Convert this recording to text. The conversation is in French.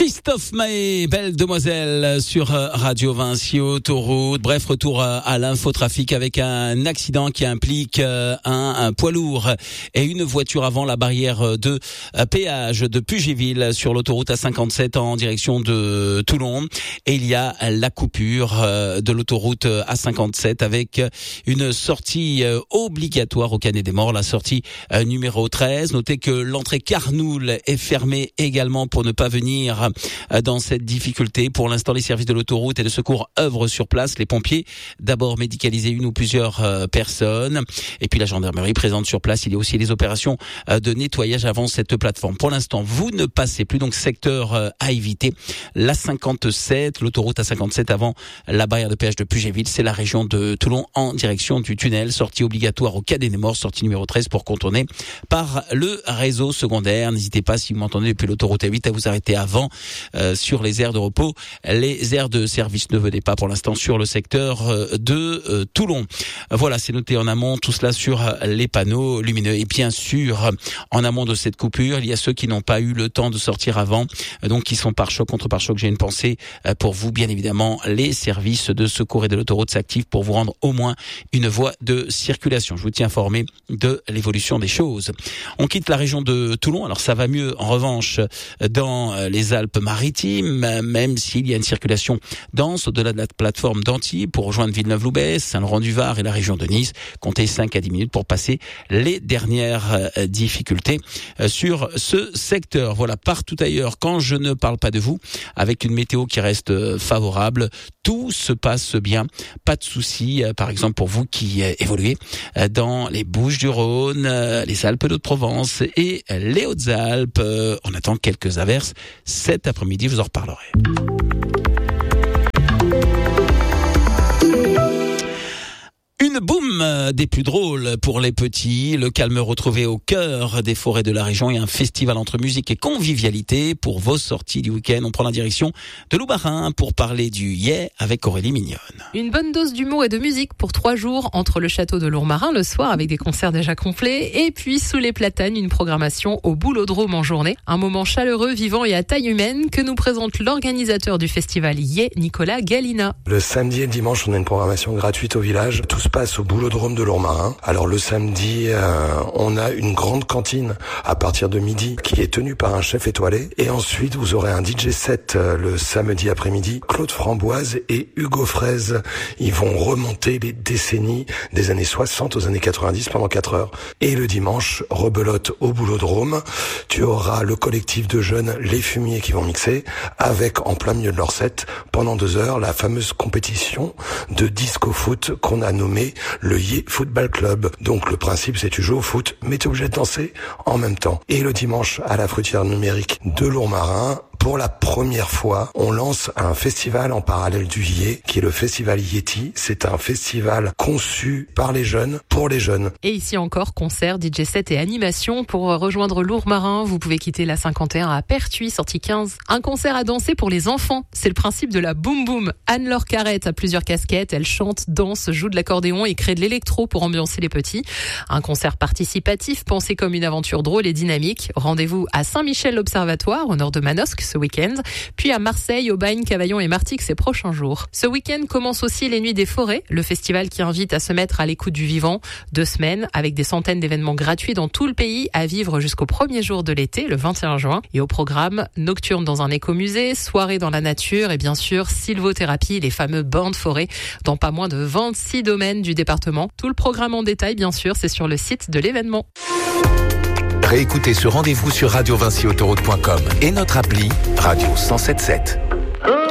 Christophe Mahé, belle demoiselle sur Radio Vinci Autoroute. Bref, retour à l'infotrafic avec un accident qui implique un poids lourd et une voiture avant la barrière de péage de Pugéville sur l'autoroute A57 en direction de Toulon. Et il y a la coupure de l'autoroute A57 avec une sortie obligatoire au Canet des Morts, la sortie numéro 13. Notez que l'entrée Carnoul est fermée également pour ne pas venir dans cette difficulté. Pour l'instant, les services de l'autoroute et de secours œuvrent sur place. Les pompiers, d'abord médicaliser une ou plusieurs personnes. Et puis la gendarmerie présente sur place. Il y a aussi les opérations de nettoyage avant cette plateforme. Pour l'instant, vous ne passez plus, donc secteur à éviter. La 57, l'autoroute A57 avant la barrière de péage de Pugéville, c'est la région de Toulon en direction du tunnel. Sortie obligatoire au Canet des Morts, sortie numéro 13 pour contourner par le réseau secondaire. N'hésitez pas, si vous m'entendez depuis l'autoroute A8, à vous arrêter avant sur les aires de repos. Les aires de service ne venaient pas pour l'instant sur le secteur de Toulon. Voilà, c'est noté en amont, tout cela sur les panneaux lumineux. Et bien sûr, en amont de cette coupure, il y a ceux qui n'ont pas eu le temps de sortir avant, donc qui sont pare-choc contre pare-choc. J'ai une pensée pour vous, bien évidemment. Les services de secours et de l'autoroute s'activent pour vous rendre au moins une voie de circulation. Je vous tiens informé de l'évolution des choses. On quitte la région de Toulon. Alors ça va mieux en revanche dans les Alpes-Maritimes, même s'il y a une circulation dense au-delà de la plateforme d'Antibes pour rejoindre Villeneuve-Loubès, Saint-Laurent-du-Var et la région de Nice. Comptez 5 à 10 minutes pour passer les dernières difficultés sur ce secteur. Voilà, partout ailleurs, quand je ne parle pas de vous, avec une météo qui reste favorable, tout se passe bien, pas de soucis. Par exemple, pour vous qui évoluez dans les Bouches-du-Rhône, les Alpes de Provence et les Hautes-Alpes, on attend quelques averses cet après-midi, je vous en reparlerai. Une boum des plus drôles pour les petits, le calme retrouvé au cœur des forêts de la région et un festival entre musique et convivialité pour vos sorties du week-end. On prend la direction de Loubarin pour parler du Yeah avec Aurélie Mignonne. Une bonne dose d'humour et de musique pour 3 jours entre le château de Lourmarin le soir avec des concerts déjà complets et puis sous les platanes une programmation au Boulodrome en journée. Un moment chaleureux, vivant et à taille humaine que nous présente l'organisateur du festival Yeah, Nicolas Galina. Le samedi et le dimanche, on a une programmation gratuite au village. Tout se passe au Boulodrome de Lourmarin. Alors le samedi, on a une grande cantine à partir de midi qui est tenue par un chef étoilé. Et ensuite, vous aurez un DJ set le samedi après-midi. Claude Framboise et Hugo Fraise. Ils vont remonter les décennies des années 60 aux années 90 pendant 4 heures. Et le dimanche, rebelote au Boulodrome. Tu auras le collectif de jeunes Les Fumiers qui vont mixer avec en plein milieu de leur set pendant 2 heures la fameuse compétition de disco foot qu'on a nommée le Yeah Football Club. Donc le principe, c'est tu joues au foot, mais tu es obligé de danser en même temps. Et le dimanche, à la fruitière numérique de Lourmarin, pour la première fois, on lance un festival en parallèle du Yeah, qui est le festival Yeti. C'est un festival conçu par les jeunes, pour les jeunes. Et ici encore, concert, DJ set et animation. Pour rejoindre Lourmarin, vous pouvez quitter la 51 à Pertuis, sortie 15. Un concert à danser pour les enfants. C'est le principe de la Boum Boum. Anne-Laure Carrette a plusieurs casquettes. Elle chante, danse, joue de l'accordéon et crée de l'électro pour ambiancer les petits. Un concert participatif pensé comme une aventure drôle et dynamique. Rendez-vous à Saint-Michel-l'Observatoire, au nord de Manosque, ce week-end, puis à Marseille, Aubagne, Cavaillon et Martigues ces prochains jours. Ce week-end commence aussi les Nuits des Forêts, le festival qui invite à se mettre à l'écoute du vivant. 2 semaines avec des centaines d'événements gratuits dans tout le pays à vivre jusqu'au premier jour de l'été, le 21 juin. Et au programme, nocturne dans un écomusée, soirée dans la nature et bien sûr sylvothérapie, les fameux bains de forêt dans pas moins de 26 domaines du département. Tout le programme en détail, bien sûr, c'est sur le site de l'événement. Réécoutez ce rendez-vous sur radiovinciautoroute.com et notre appli Radio 107.7.